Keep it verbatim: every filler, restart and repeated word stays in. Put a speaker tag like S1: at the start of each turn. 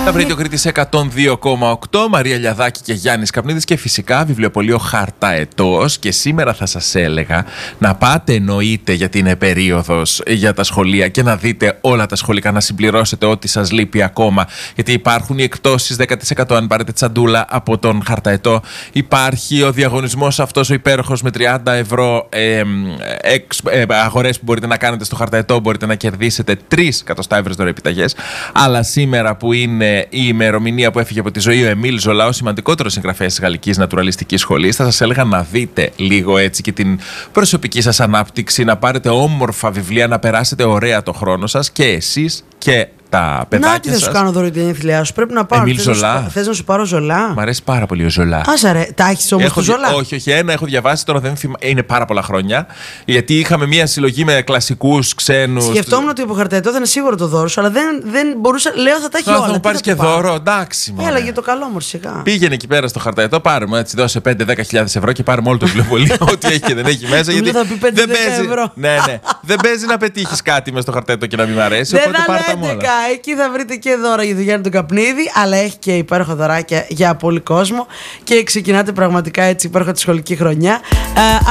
S1: Θα βρείτε ο Κρήτης εκατόν δύο κόμμα οκτώ, Μαρία Λιαδάκη και Γιάννης Καπνίδης και φυσικά βιβλιοπωλείο Χαρταετός. Και σήμερα θα σας έλεγα να πάτε, εννοείται, γιατί είναι περίοδος για τα σχολεία, και να δείτε όλα τα σχολικά, να συμπληρώσετε ό,τι σας λείπει ακόμα. Γιατί υπάρχουν οι εκπτώσεις δέκα τοις εκατό αν πάρετε τσαντούλα από τον Χαρταετό. Υπάρχει ο διαγωνισμός αυτός ο υπέροχος με τριάντα ευρώ ε, εξ, ε, αγορές που μπορείτε να κάνετε στο Χαρταετό. Μπορείτε να κερδίσετε τρεις εκατοστά ευρώ δωρεοεπιταγές. Αλλά σήμερα που είναι η ημερομηνία που έφυγε από τη ζωή ο Εμίλ Ζολά, ο σημαντικότερος συγγραφέας της Γαλλικής Νατουραλιστικής Σχολής, θα σας έλεγα να δείτε λίγο έτσι και την προσωπική σας ανάπτυξη, να πάρετε όμορφα βιβλία, να περάσετε ωραία το χρόνο σας και εσείς και τα παιδάκια σας.
S2: Να τι θα σου κάνω δώρο την εμφυλιά σου. Πρέπει να πάρω.
S1: Εμίλ Ζολά.
S2: Θες να σου πάρω Ζολά?
S1: Μ' αρέσει πάρα πολύ ο Ζολά.
S2: Άσε ρε, τα έχεις όμως το Ζολά?
S1: Όχι, όχι, ένα έχω διαβάσει, τώρα δεν θυμάμαι. Είναι πάρα πολλά χρόνια. Γιατί είχαμε μια συλλογή με κλασικούς ξένους.
S2: Σκεφτόμουν ότι από Χαρταετό θα είναι σίγουρο το δώρο σου, αλλά δεν, δεν μπορούσα. Λέω θα τα έχει όλα.
S1: Θα μου πάρεις και δώρο, εντάξει. Μωρέ.
S2: Έλα για το καλό μου, σιγά.
S1: Πήγαινε εκεί πέρα στο Χαρταετό, πάρε μου έτσι, δώσε πέντε με δέκα χιλιάδες ευρώ και πάρε μου όλο το βιβλιοπωλείο. Ό,τι έχει και δεν έχει μέσα. Γιατί
S2: θα πει πέντε με δέκα ευρώ.
S1: Ναι, ναι. Δεν παίζει να πετύχεις κάτι μες στο Χαρταετό και να μην μ' αρέσει.
S2: Δεν
S1: Οπότε πάρε τα όλα.
S2: Εκεί θα βρείτε και δώρα για τον Γιάννη τον Καπνίδη, αλλά έχει και υπέροχα δωράκια για πολύ κόσμο και ξεκινάτε πραγματικά έτσι υπέροχα τη σχολική χρονιά.